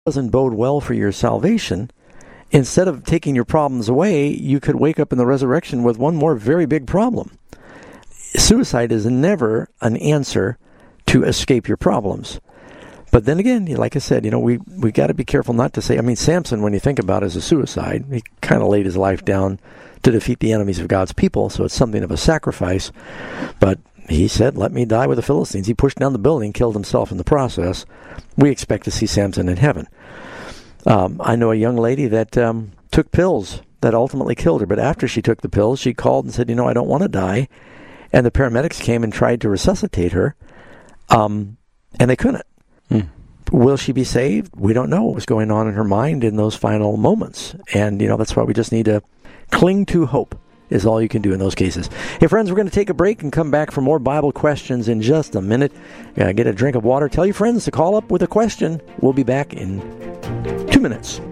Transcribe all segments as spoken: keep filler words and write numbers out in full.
doesn't bode well for your salvation. Instead of taking your problems away, you could wake up in the resurrection with one more very big problem. Suicide is never an answer to escape your problems. But then again, like I said, you know, we we got to be careful not to say, I mean, Samson, when you think about it, as a suicide, he kind of laid his life down to defeat the enemies of God's people, so it's something of a sacrifice. But he said, let me die with the Philistines. He pushed down the building, killed himself in the process. We expect to see Samson in heaven. Um, I know a young lady that um, took pills that ultimately killed her, but after she took the pills, she called and said, you know, I don't want to die. And the paramedics came and tried to resuscitate her, um, and they couldn't. Hmm. Will she be saved? We don't know what was going on in her mind in those final moments. And, you know, that's why we just need to cling to hope is all you can do in those cases. Hey, friends, we're going to take a break and come back for more Bible questions in just a minute. Uh, get a drink of water. Tell your friends to call up with a question. We'll be back in two minutes.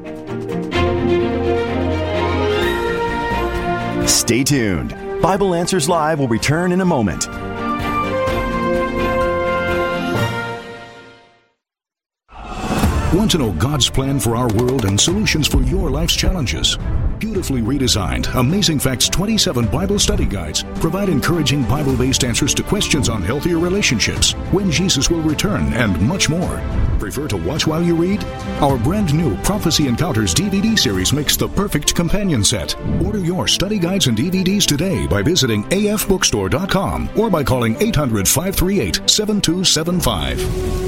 Stay tuned. Bible Answers Live will return in a moment. Want to know God's plan for our world and solutions for your life's challenges? Beautifully redesigned, Amazing Facts twenty-seven Bible Study Guides provide encouraging Bible-based answers to questions on healthier relationships, when Jesus will return, and much more. Prefer to watch while you read? Our brand new Prophecy Encounters D V D series makes the perfect companion set. Order your study guides and D V Ds today by visiting A F bookstore dot com or by calling eight hundred, five three eight, seven two seven five.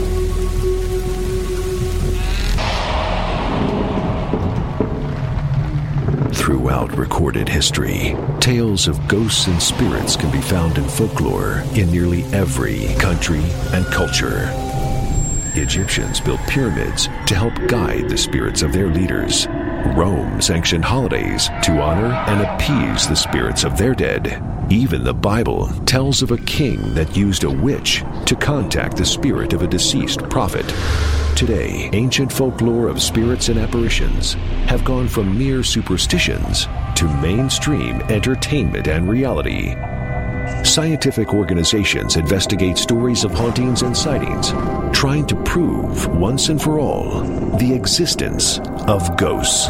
Throughout recorded history, tales of ghosts and spirits can be found in folklore in nearly every country and culture. Egyptians built pyramids to help guide the spirits of their leaders. Rome sanctioned holidays to honor and appease the spirits of their dead. Even the Bible tells of a king that used a witch to contact the spirit of a deceased prophet. Today, ancient folklore of spirits and apparitions have gone from mere superstitions to mainstream entertainment and reality. Scientific organizations investigate stories of hauntings and sightings, trying to prove once and for all the existence of ghosts.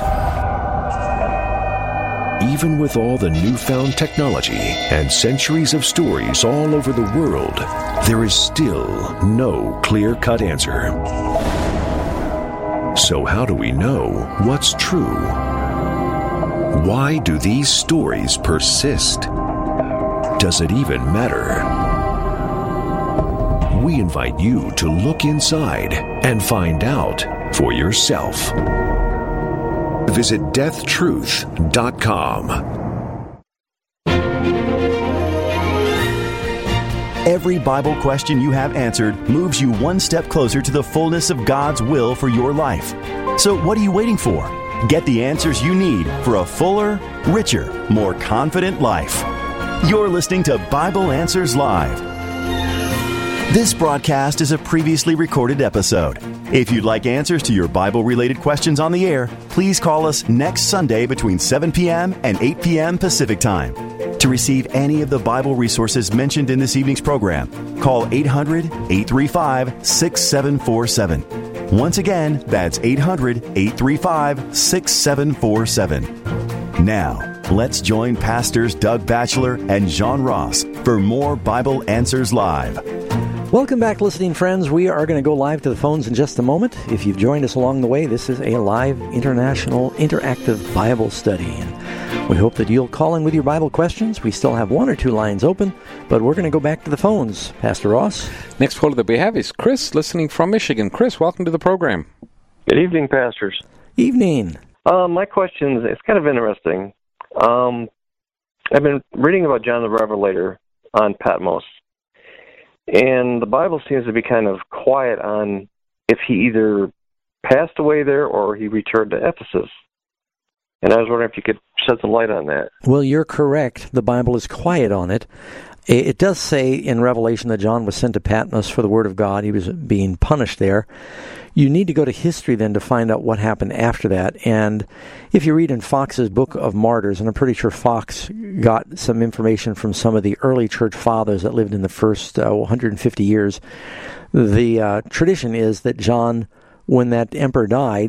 Even with all the newfound technology and centuries of stories all over the world, there is still no clear-cut answer. So how do we know what's true? Why do these stories persist? Does it even matter? We invite you to look inside and find out for yourself. Visit death truth dot com. Every Bible question you have answered moves you one step closer to the fullness of God's will for your life. So what are you waiting for? Get the answers you need for a fuller, richer, more confident life. You're listening to Bible Answers Live. This broadcast is a previously recorded episode. If you'd like answers to your Bible-related questions on the air, please call us next Sunday between seven p.m. and eight p.m. Pacific Time. To receive any of the Bible resources mentioned in this evening's program, call eight hundred, eight three five, six seven four seven. Once again, that's eight hundred, eight three five, six seven four seven. Now, let's join Pastors Doug Batchelor and John Ross for more Bible Answers Live. Welcome back, listening friends. We are going to go live to the phones in just a moment. If you've joined us along the way, this is a live international interactive Bible study. And we hope that you'll call in with your Bible questions. We still have one or two lines open, but we're going to go back to the phones. Pastor Ross? Next caller that we have is Chris, listening from Michigan. Chris, welcome to the program. Good evening, pastors. Evening. Uh, my question is, it's kind of interesting. Um, I've been reading about John the Revelator on Patmos. And the Bible seems to be kind of quiet on if he either passed away there or he returned to Ephesus. And I was wondering if you could shed some light on that. Well, you're correct. The Bible is quiet on it. It does say in Revelation that John was sent to Patmos for the Word of God. He was being punished there. You need to go to history then to find out what happened after that. And if you read in Fox's Book of Martyrs, and I'm pretty sure Fox got some information from some of the early church fathers that lived in the first uh, one hundred fifty years, the uh, tradition is that John when that emperor died,